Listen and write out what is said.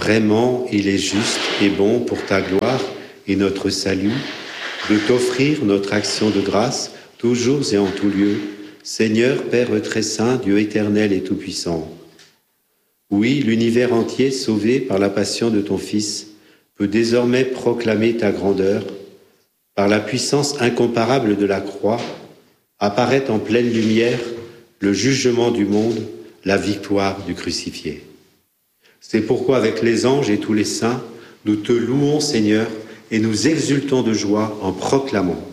Vraiment, il est juste et bon pour ta gloire et notre salut de t'offrir notre action de grâce toujours et en tout lieu, Seigneur, Père très saint, Dieu éternel et tout-puissant. Oui, l'univers entier, sauvé par la passion de ton Fils, peut désormais proclamer ta grandeur. Par la puissance incomparable de la croix, apparaît en pleine lumière le jugement du monde, la victoire du crucifié. C'est pourquoi avec les anges et tous les saints, nous te louons, Seigneur, et nous exultons de joie en proclamant: